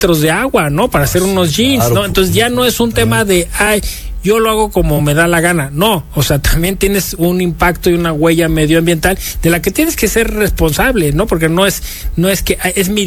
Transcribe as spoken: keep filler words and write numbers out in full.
litros de agua, ¿no? Para hacer unos jeans, claro, ¿no? Entonces ya no es un tema de, ay, yo lo hago como me da la gana. No, o sea, también tienes un impacto y una huella medioambiental de la que tienes que ser responsable, ¿no? Porque no es, no es que es mi